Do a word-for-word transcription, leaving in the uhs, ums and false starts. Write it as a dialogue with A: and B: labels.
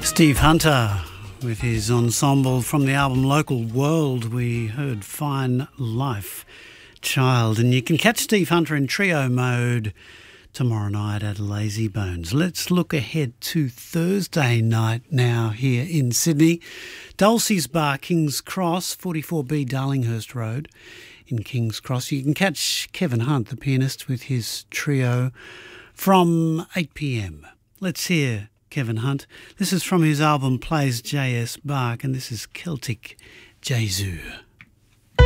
A: Steve Hunter with his ensemble from the album Local World. We heard Fine Life Child, and you can catch Steve Hunter in trio mode tomorrow night at Lazy Bones. Let's look ahead to Thursday night now here in Sydney. Dulcie's Bar, King's Cross, forty-four B Darlinghurst Road in King's Cross. You can catch Kevin Hunt, the pianist, with his trio from eight p m. Let's hear Kevin Hunt. This is from his album Plays J S Bach, and this is Celtic Jesu.